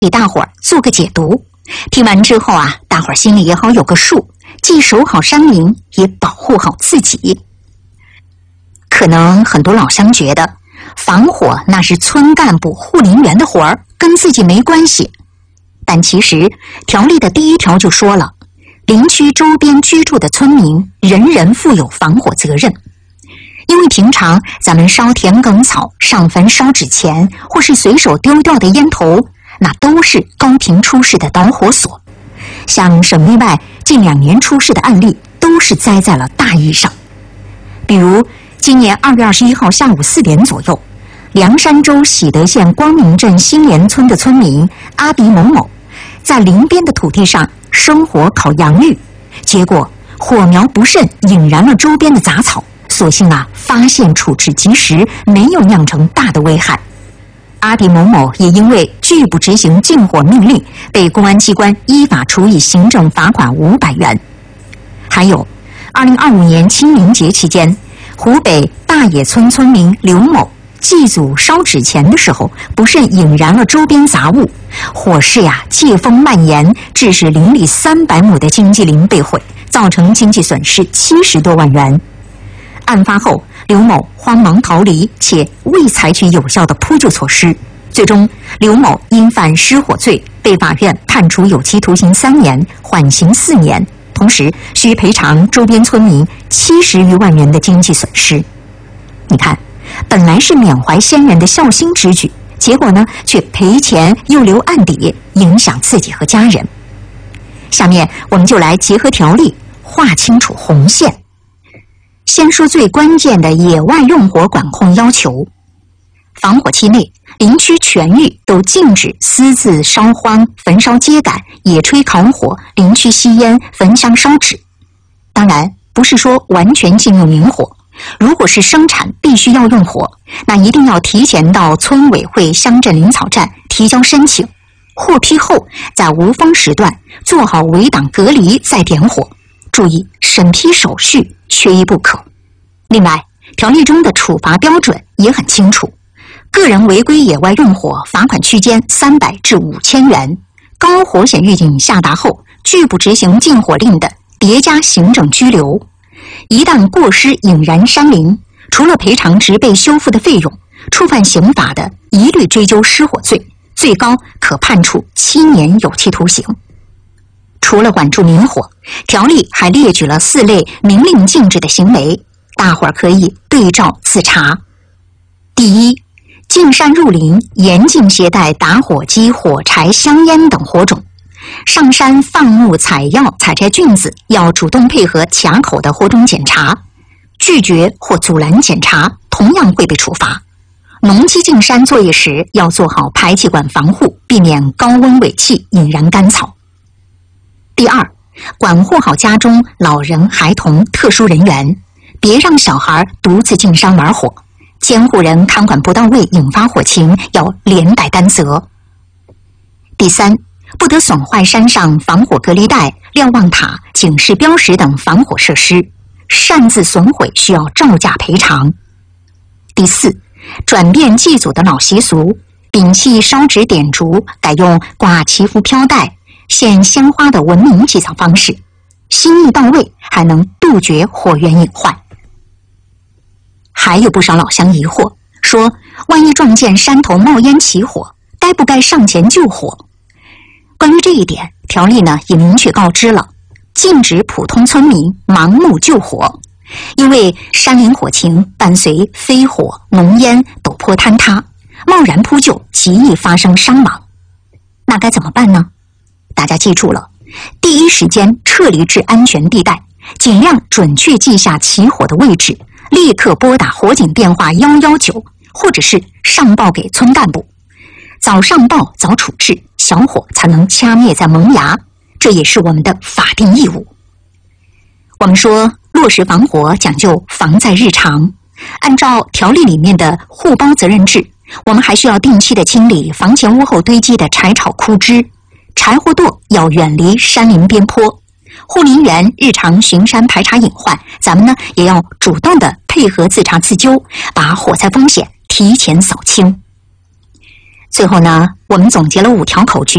给大伙儿做个解读。听完之后啊，大伙儿心里也好有个数，既守好山林，也保护好自己。可能很多老乡觉得防火那是村干部、护林员的活儿，跟自己没关系。但其实条例的第1条就说了，林区周边居住的村民人人负有防火责任。因为平常咱们烧田埂草、上坟烧纸钱，或是随手丢掉的烟头，那都是高频出事的导火索。像省内外近2年出事的案例，都是栽在了大意上。比如今年2月21号下午4点左右，凉山州喜德县光明镇新联村的村民阿迪某某，在林边的土地上生火烤洋芋，结果火苗不慎引燃了周边的杂草。所幸啊，发现处置及时，没有酿成大的危害。阿迪某某也因为拒不执行禁火命令，被公安机关依法处以行政罚款500元。还有2025年清明节期间，湖北大冶村村民刘某祭祖烧纸钱的时候，不慎引燃了周边杂物，火势呀借风蔓延，致使邻里300亩的经济林被毁，造成经济损失70多万元。案发后，刘某慌忙逃离，且未采取有效的扑救措施。最终，刘某因犯失火罪，被法院判处有期徒刑3年，缓刑4年，同时需赔偿周边村民70余万元的经济损失。你看，本来是缅怀先人的孝心之举，结果呢，却赔钱又留案底，影响自己和家人。下面我们就来结合条例，划清楚红线。先说最关键的野外用火管控要求。防火期内，林区全域都禁止私自烧荒、焚烧秸秆、野炊烤火、林区吸烟、焚香烧纸。当然，不是说完全禁用明火。如果是生产必须要用火，那一定要提前到村委会、乡镇林草站提交申请，获批后在无风时段做好围挡隔离再点火。注意审批手续缺一不可。另外，条例中的处罚标准也很清楚，个人违规野外用火罚款区间300至5000元，高火险预警下达后拒不执行禁火令的，叠加行政拘留。一旦过失引燃山林，除了赔偿植被修复的费用，触犯刑法的一律追究失火罪，最高可判处7年有期徒刑。除了管住明火，条例还列举了4类明令禁止的行为，大伙儿可以对照自查。第一，进山入林，严禁携带打火机、火柴、香烟等火种。上山放牧、采药、采摘菌子，要主动配合卡口的火种检查，拒绝或阻拦检查，同样会被处罚。农机进山作业时，要做好排气管防护，避免高温尾气引燃干草。第二，管护好家中老人、孩童、特殊人员，别让小孩独自进山玩火，监护人看管不到位引发火情，要连带担责。第三，不得损坏山上防火隔离带、瞭望塔、警示标识等防火设施，擅自损毁需要照价赔偿。第四，转变祭祖的老习俗，摒弃烧纸点烛，改用挂祈福飘带、献鲜花的文明祭扫方式，心意到位，还能杜绝火源隐患。还有不少老乡疑惑，说万一撞见山头冒烟起火，该不该上前救火？关于这一点，条例呢也明确告知了，禁止普通村民盲目救火，因为山林火情伴随飞火、浓烟、陡坡坍塌，贸然扑救极易发生伤亡。那该怎么办呢？大家记住了，第一时间撤离至安全地带，尽量准确记下起火的位置，立刻拨打火警电话119，或者是上报给村干部。早上报早处置，小火才能掐灭在萌芽，这也是我们的法定义务。我们说落实防火讲究防在日常，按照条例里面的互包责任制，我们还需要定期的清理房前屋后堆积的柴草枯枝，柴火垛要远离山林边坡，护林员日常巡山排查隐患，咱们呢也要主动的配合自查自纠，把火灾风险提前扫清。 最后呢，我们总结了5条口诀。